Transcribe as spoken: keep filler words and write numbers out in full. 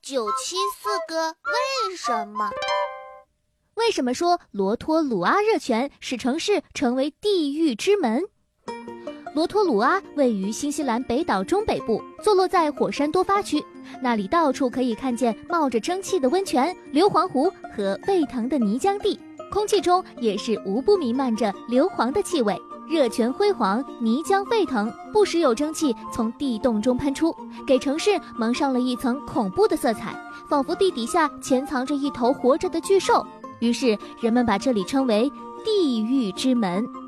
九七四个为什么？ 为什么说罗托鲁阿热泉使城市成为地狱之门？罗托鲁阿位于新西兰北岛中北部，坐落在火山多发区，那里到处可以看见冒着蒸汽的温泉、硫磺湖和沸腾的泥浆地，空气中也是无不弥漫着硫磺的气味。热泉辉煌，泥浆沸腾，不时有蒸汽从地洞中喷出，给城市蒙上了一层恐怖的色彩，仿佛地底下潜藏着一头活着的巨兽。于是人们把这里称为地狱之门。